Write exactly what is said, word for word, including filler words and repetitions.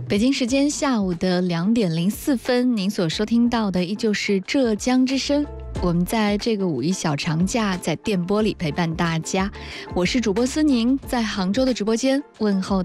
北京时间下午的两点零四分，您所收听到的依旧是浙江之声。我们在这个五一小长假，在电波里陪伴大家。我是主播思宁，在杭州的直播间问候